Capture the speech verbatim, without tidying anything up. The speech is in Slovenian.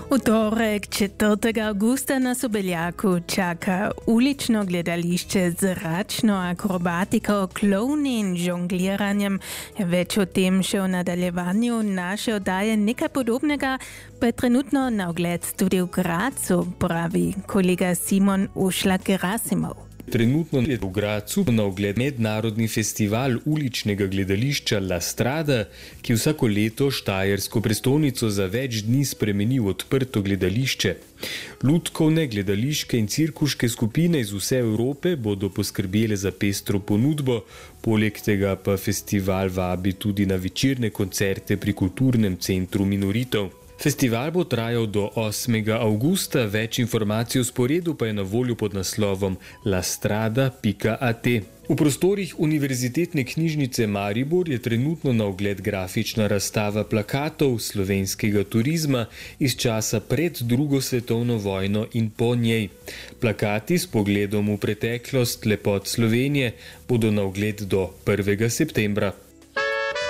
U torek četrtega augusta na Sobeljaku čaka ulično gledališče z zračno akrobatiko, klovni in žongliranjem. Več o tem še v nadaljevanju naše oddaje. Nekaj podobnega pa je trenutno na ogled tudi v Grazu, pravi kolega Simon Ušlak-Gerasimov. Trenutno je v Grazu na ogled mednarodni festival uličnega gledališča La Strada, ki vsako leto štajersko prestolnico za več dni spremeni v odprto gledališče. Lutkovne, gledališke in cirkuške skupine iz vse Evrope bodo poskrbele za pestro ponudbo, poleg tega pa festival vabi tudi na večerne koncerte pri kulturnem centru Minoritov. Festival bo trajal do osmega avgusta, več informacij o sporedu pa je na voljo pod naslovom lastrada pika at. V prostorih Univerzitetne knjižnice Maribor je trenutno na ogled grafična razstava plakatov slovenskega turizma iz časa pred drugo svetovno vojno in po njej. Plakati s pogledom v preteklost lepot Slovenije bodo na ogled do prvega septembra.